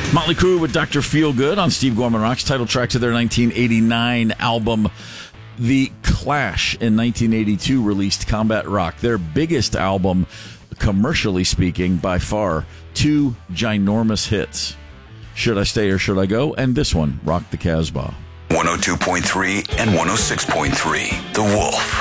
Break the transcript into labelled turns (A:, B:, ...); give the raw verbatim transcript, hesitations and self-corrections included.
A: Motley Crue with Doctor Feelgood on Steve Gorman Rocks, title track to their nineteen eighty-nine album. The Clash in nineteen eighty-two released Combat Rock, their biggest album, commercially speaking, by far. Two ginormous hits, Should I Stay or Should I Go? And this one, Rock the Casbah.
B: one oh two point three and one oh six point three, The Wolf.